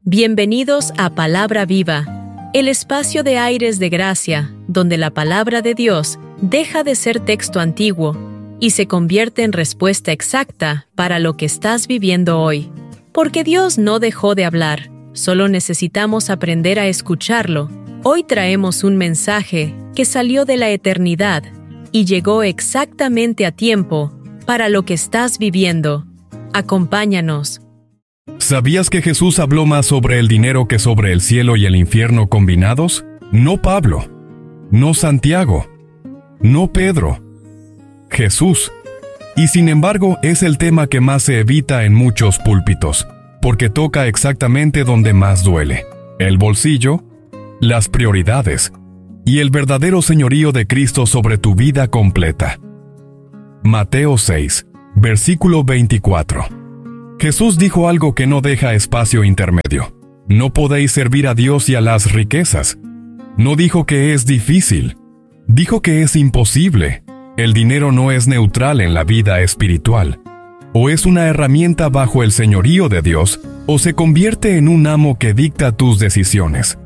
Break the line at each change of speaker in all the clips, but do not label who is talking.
Bienvenidos a Palabra Viva, el espacio de aires de gracia, donde la palabra de Dios deja de ser texto antiguo y se convierte en respuesta exacta para lo que estás viviendo hoy. Porque Dios no dejó de hablar, solo necesitamos aprender a escucharlo. Hoy traemos un mensaje que salió de la eternidad y llegó exactamente a tiempo para lo que estás viviendo. Acompáñanos.
¿Sabías que Jesús habló más sobre el dinero que sobre el cielo y el infierno combinados? No Pablo, no Santiago, no Pedro, Jesús. Y sin embargo, es el tema que más se evita en muchos púlpitos, porque toca exactamente donde más duele: el bolsillo, las prioridades y el verdadero señorío de Cristo sobre tu vida completa. Mateo 6, versículo 24. Jesús dijo algo que no deja espacio intermedio. No podéis servir a Dios y a las riquezas. No dijo que es difícil. Dijo que es imposible. El dinero no es neutral en la vida espiritual. O es una herramienta bajo el señorío de Dios, o se convierte en un amo que dicta tus decisiones.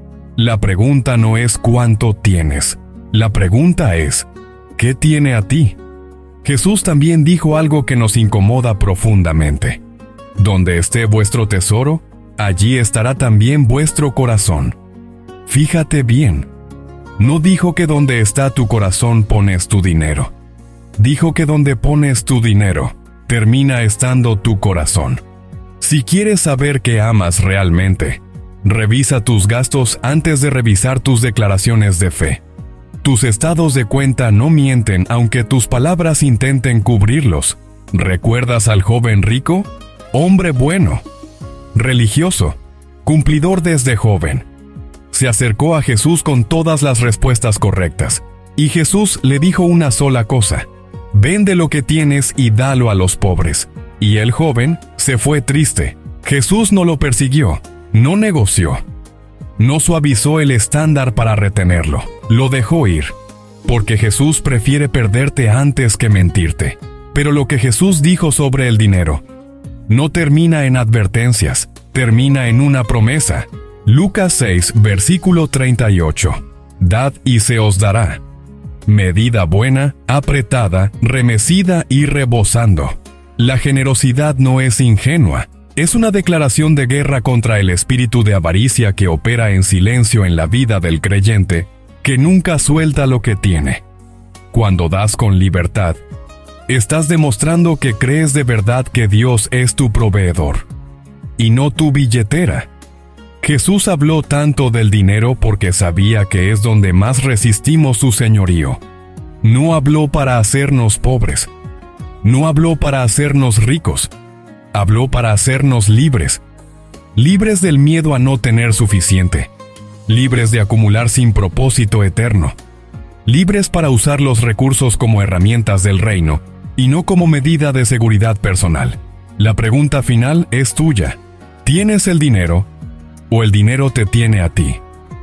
La pregunta no es cuánto tienes. La pregunta es, ¿qué tiene a ti? Jesús también dijo algo que nos incomoda profundamente. Donde esté vuestro tesoro, allí estará también vuestro corazón. Fíjate bien. No dijo que donde está tu corazón pones tu dinero. Dijo que donde pones tu dinero, termina estando tu corazón. Si quieres saber qué amas realmente, revisa tus gastos antes de revisar tus declaraciones de fe. Tus estados de cuenta no mienten aunque tus palabras intenten cubrirlos. ¿Recuerdas al joven rico? Hombre bueno, religioso, cumplidor desde joven. Se acercó a Jesús con todas las respuestas correctas, y Jesús le dijo una sola cosa: vende lo que tienes y dalo a los pobres. Y el joven se fue triste. Jesús no lo persiguió, no negoció, no suavizó el estándar para retenerlo, lo dejó ir, porque Jesús prefiere perderte antes que mentirte. Pero lo que Jesús dijo sobre el dinero no termina en advertencias, termina en una promesa. Lucas 6, versículo 38. Dad y se os dará. Medida buena, apretada, remecida y rebosando. La generosidad no es ingenua. Es una declaración de guerra contra el espíritu de avaricia que opera en silencio en la vida del creyente, que nunca suelta lo que tiene. Cuando das con libertad, estás demostrando que crees de verdad que Dios es tu proveedor, y no tu billetera. Jesús habló tanto del dinero porque sabía que es donde más resistimos su señorío. No habló para hacernos pobres. No habló para hacernos ricos. Habló para hacernos libres. Libres del miedo a no tener suficiente. Libres de acumular sin propósito eterno. Libres para usar los recursos como herramientas del reino y no como medida de seguridad personal. La pregunta final es tuya. ¿Tienes el dinero o el dinero te tiene a ti?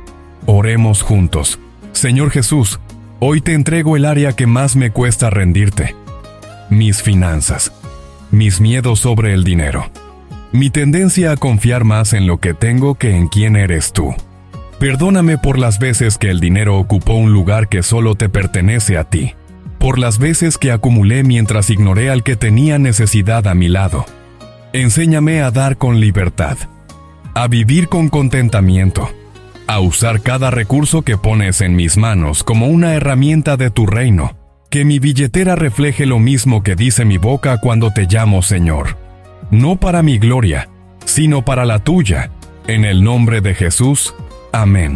Oremos juntos. Señor Jesús, hoy te entrego el área que más me cuesta rendirte: mis finanzas, mis miedos sobre el dinero, mi tendencia a confiar más en lo que tengo que en quién eres tú. Perdóname por las veces que el dinero ocupó un lugar que solo te pertenece a ti, por las veces que acumulé mientras ignoré al que tenía necesidad a mi lado. Enséñame a dar con libertad, a vivir con contentamiento, a usar cada recurso que pones en mis manos como una herramienta de tu reino. Que mi billetera refleje lo mismo que dice mi boca cuando te llamo Señor. No para mi gloria, sino para la tuya. En el nombre de Jesús. Amén.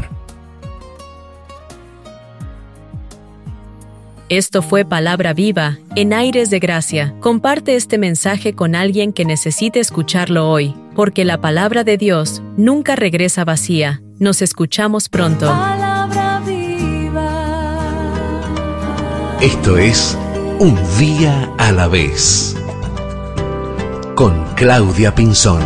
Esto fue Palabra Viva, en aires de gracia. Comparte este mensaje con alguien que necesite escucharlo hoy, porque la palabra de Dios nunca regresa vacía. Nos escuchamos pronto.
Palabra viva.
Esto es Un Día a la Vez, con Claudia Pinzón.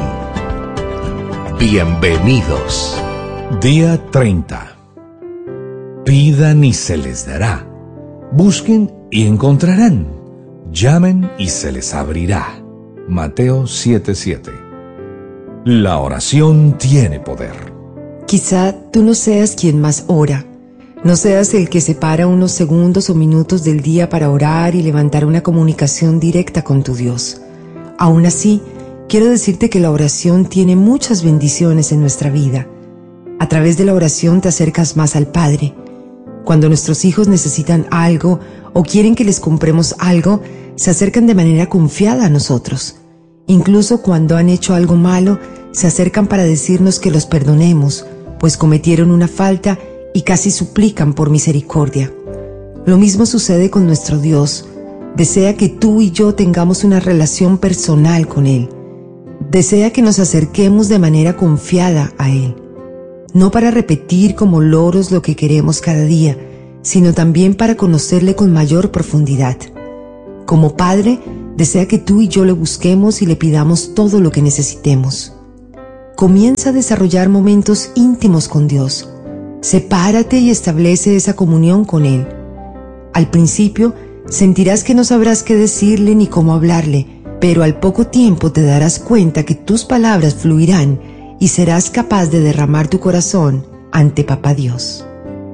Bienvenidos.
Día 30. Pidan y se les dará. Busquen y encontrarán. Llamen y se les abrirá. Mateo 7:7. La oración tiene poder.
Quizá tú no seas quien más ora. No seas el que separa unos segundos o minutos del día para orar y levantar una comunicación directa con tu Dios. Aún así, quiero decirte que la oración tiene muchas bendiciones en nuestra vida. A través de la oración te acercas más al Padre. Cuando nuestros hijos necesitan algo o quieren que les compremos algo, se acercan de manera confiada a nosotros. Incluso cuando han hecho algo malo, se acercan para decirnos que los perdonemos, pues cometieron una falta y casi suplican por misericordia. Lo mismo sucede con nuestro Dios. Desea que tú y yo tengamos una relación personal con Él. Desea que nos acerquemos de manera confiada a Él. No para repetir como loros lo que queremos cada día, sino también para conocerle con mayor profundidad. Como Padre, desea que tú y yo le busquemos y le pidamos todo lo que necesitemos. Comienza a desarrollar momentos íntimos con Dios. Sepárate y establece esa comunión con Él. Al principio, sentirás que no sabrás qué decirle ni cómo hablarle, pero al poco tiempo te darás cuenta que tus palabras fluirán y serás capaz de derramar tu corazón ante Papá Dios.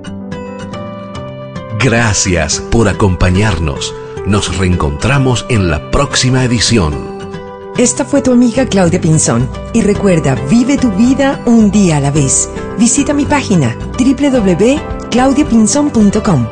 Gracias por acompañarnos. Nos reencontramos en la próxima edición.
Esta fue tu amiga Claudia Pinzón. Y recuerda, vive tu vida un día a la vez. Visita mi página www.claudiapinzon.com.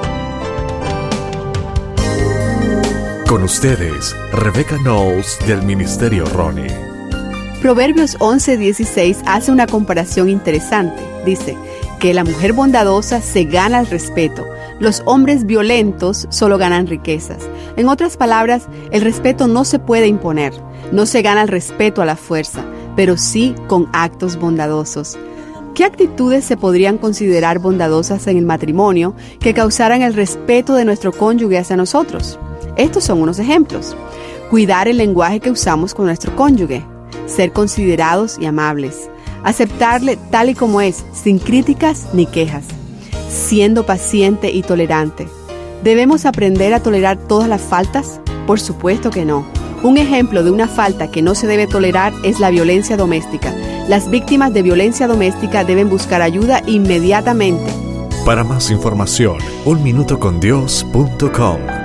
Con ustedes, Rebecca Knowles del Ministerio Roni.
Proverbios 11:16 hace una comparación interesante. Dice que la mujer bondadosa se gana el respeto. Los hombres violentos solo ganan riquezas. En otras palabras, el respeto no se puede imponer. No se gana el respeto a la fuerza, pero sí con actos bondadosos. ¿Qué actitudes se podrían considerar bondadosas en el matrimonio que causaran el respeto de nuestro cónyuge hacia nosotros? Estos son unos ejemplos. Cuidar el lenguaje que usamos con nuestro cónyuge. Ser considerados y amables. Aceptarle tal y como es, sin críticas ni quejas. Siendo paciente y tolerante. ¿Debemos aprender a tolerar todas las faltas? Por supuesto que no. Un ejemplo de una falta que no se debe tolerar es la violencia doméstica. Las víctimas de violencia doméstica deben buscar ayuda inmediatamente.
Para más información, unminutocondios.com.